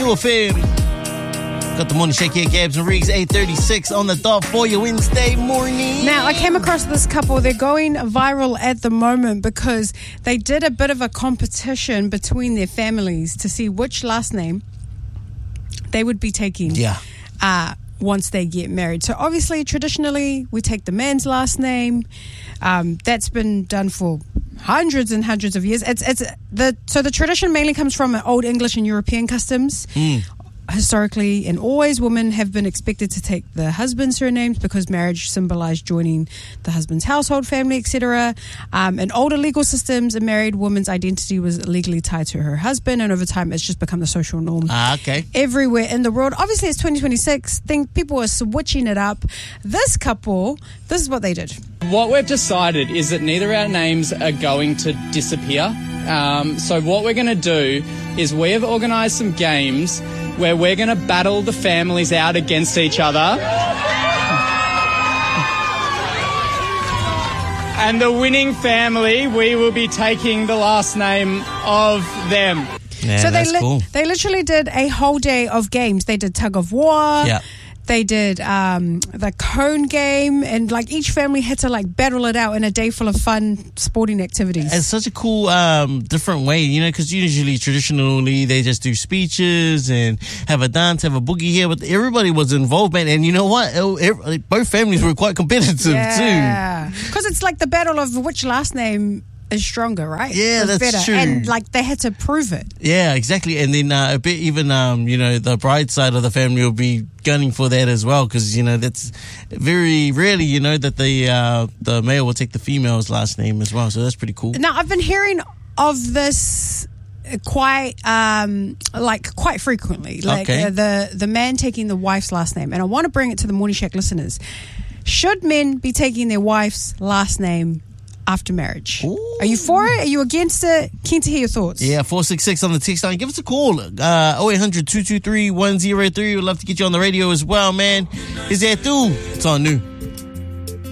New FM. Got the morning shake here, Gabs and Riggs, 8:36 on the dot for your Wednesday morning. Now, I came across this couple. They're going viral at the moment because they did a bit of a competition between their families to see which last name they would be taking once they get married. So obviously, traditionally, we take the man's last name. That's been done for hundreds and hundreds of years. So the tradition mainly comes from Old English and European customs. Historically and always, women have been expected to take the husband's surnames because marriage symbolized joining the husband's household, family, etc. In older legal systems, a married woman's identity was legally tied to her husband, and over time, it's just become the social norm everywhere in the world. Obviously, it's 2026. People are switching it up. This couple, this is what they did. What we've decided is that neither of our names are going to disappear. So what we're going to do is we have organised some games where we're going to battle the families out against each other. And the winning family, we will be taking the last name of them. Yeah, so cool. They literally did a whole day of games. They did tug of war. Yeah. They did the cone game, and like each family had to like battle it out in a day full of fun sporting activities. It's such a cool different way, because usually traditionally they just do speeches and have a dance, have a boogie here, but everybody was involved, man. And you know what? Both families were quite competitive too. Yeah, because it's like the battle of which last name is stronger, right? Yeah, that's better. true. And like they had to prove it. Yeah, exactly. And then a bit even, the bride side of the family will be gunning for that as well, because that's very rarely, that the male will take the female's last name as well. So that's pretty cool. Now, I've been hearing of this quite frequently, the man taking the wife's last name, and I want to bring it to the Morning Shack listeners. Should men be taking their wife's last name after marriage? Ooh. Are you for it? Are you against it? Keen to hear your thoughts. Yeah, 466 on the text line. Give us a call. 0800 223 103. We'd love to get you on the radio as well, man. Is that too? It's on New.